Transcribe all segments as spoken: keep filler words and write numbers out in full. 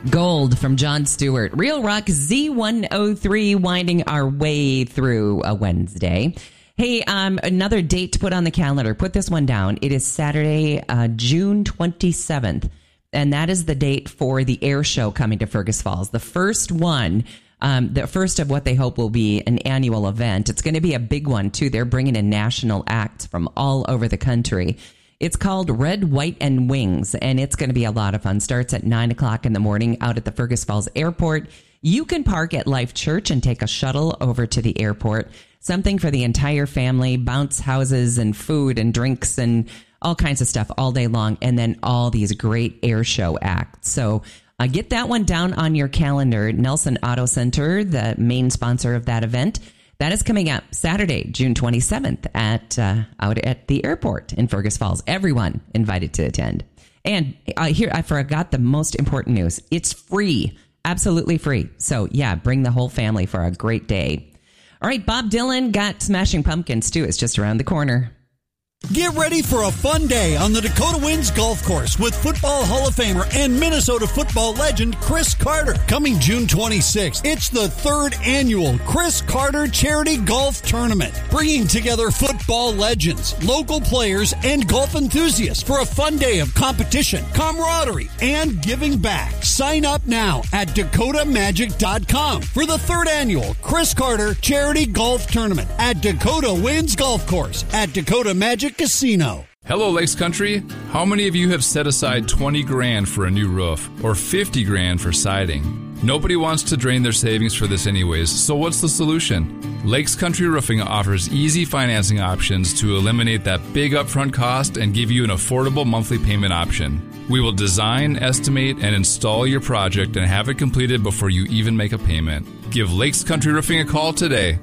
Gold from Jon Stewart. Real Rock Z one oh three, winding our way through a Wednesday. Hey, um, another date to put on the calendar. Put this one down. It is Saturday, uh, June twenty-seventh. And that is the date for the air show coming to Fergus Falls. The first one, um, the first of what they hope will be an annual event. It's going to be a big one, too. They're bringing in national acts from all over the country. It's called Red, White, and Wings, and it's going to be a lot of fun. Starts at nine o'clock in the morning out at the Fergus Falls Airport. You can park at Life Church and take a shuttle over to the airport. Something for the entire family, bounce houses and food and drinks and all kinds of stuff all day long, and then all these great air show acts. So uh, get that one down on your calendar. Nelson Auto Center, the main sponsor of that event. That is coming up Saturday, June twenty-seventh at uh, out at the airport in Fergus Falls. Everyone invited to attend. And uh, here, I forgot the most important news. It's free, absolutely free. So yeah, bring the whole family for a great day. All right, Bob Dylan got Smashing Pumpkins too. It's just around the corner. Get ready for a fun day on the Dakota Winds Golf Course with Football Hall of Famer and Minnesota football legend Chris Carter. Coming June twenty-sixth, it's the third annual Chris Carter Charity Golf Tournament, bringing together football legends, local players, and golf enthusiasts for a fun day of competition, camaraderie, and giving back. Sign up now at dakota magic dot com for the third annual Chris Carter Charity Golf Tournament at Dakota Winds Golf Course at Dakota Magic Casino. Hello, Lakes Country. How many of you have set aside twenty grand for a new roof or fifty grand for siding? Nobody wants to drain their savings for this anyways, so what's the solution? Lakes Country Roofing offers easy financing options to eliminate that big upfront cost and give you an affordable monthly payment option. We will design, estimate, and install your project and have it completed before you even make a payment. Give Lakes Country Roofing a call today.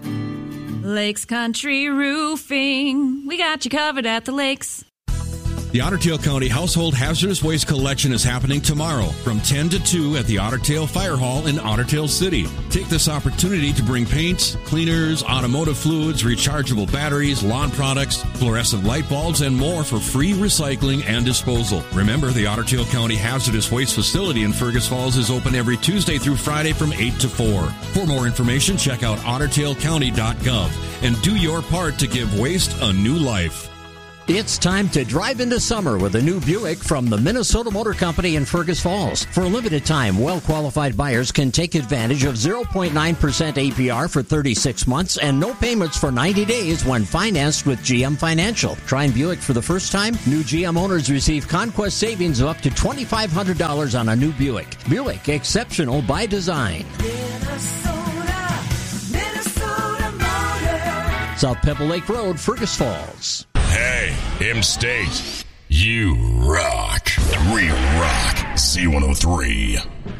Lakes Country Roofing. We got you covered at the lakes. The Otter Tail County Household Hazardous Waste Collection is happening tomorrow from ten to two at the Otter Tail Fire Hall in Otter Tail City. Take this opportunity to bring paints, cleaners, automotive fluids, rechargeable batteries, lawn products, fluorescent light bulbs, and more for free recycling and disposal. Remember, the Otter Tail County Hazardous Waste Facility in Fergus Falls is open every Tuesday through Friday from eight to four. For more information, check out otter tail county dot gov and do your part to give waste a new life. It's time to drive into summer with a new Buick from the Minnesota Motor Company in Fergus Falls. For a limited time, well-qualified buyers can take advantage of zero point nine percent A P R for thirty-six months and no payments for ninety days when financed with G M Financial. Trying Buick for the first time? New G M owners receive conquest savings of up to twenty-five hundred dollars on a new Buick. Buick, exceptional by design. Minnesota, Minnesota Motor. South Pebble Lake Road, Fergus Falls. Hey, M-State, you rock. We rock Z one oh three.